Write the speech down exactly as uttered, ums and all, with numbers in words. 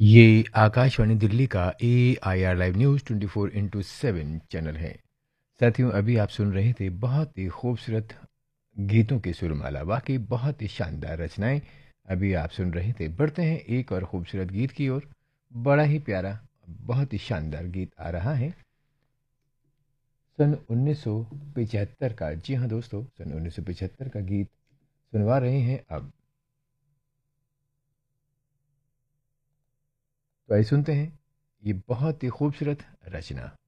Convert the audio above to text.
ये आकाशवाणी दिल्ली का ए I R live news twenty four into seven channel है। साथियों, अभी आप सुन रहे थे बहुत ही खूबसूरत गीतों की सुरमाला, वाकई बहुत ही शानदार रचनाएं। अभी आप सुन रहे थे। बढ़ते हैं एक और खूबसूरत गीत की ओर। बड़ा ही प्यारा, बहुत ही शानदार गीत आ रहा है सन उन्नीस सौ पचहत्तर का। जी हाँ दोस्तों, सन उन्नीस सौ पचहत्तर का गीत सुनवा रहे हैं अब। तो आइए सुनते हैं ये बहुत ही खूबसूरत रचना।